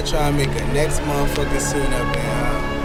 try and make a next motherfucking scene up in